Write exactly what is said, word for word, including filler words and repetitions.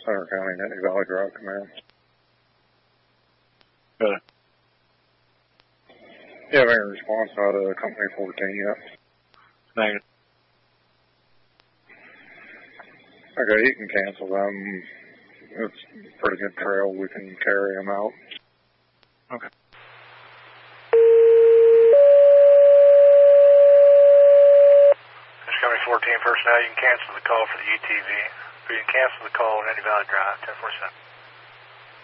Center County, Nittany Valley Drive Command. Good. You have any response out of Company fourteen yet? Negative. Okay, you can cancel them. It's a pretty good trail. We can carry them out. Okay. Company fourteen personnel, you can cancel the call for the U T V. Or you can cancel the call on Nittany Valley Drive, ten four seven.